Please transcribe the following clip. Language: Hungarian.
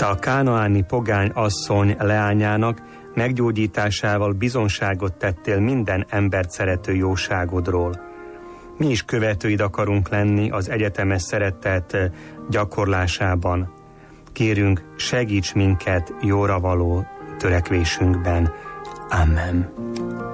Te a kánaáni pogány asszony leányának meggyógyításával bizonságot tettél minden embert szerető jóságodról. Mi is követőid akarunk lenni az egyetemes szeretet gyakorlásában. Kérünk, segíts minket jóra való törekvésünkben. Amen.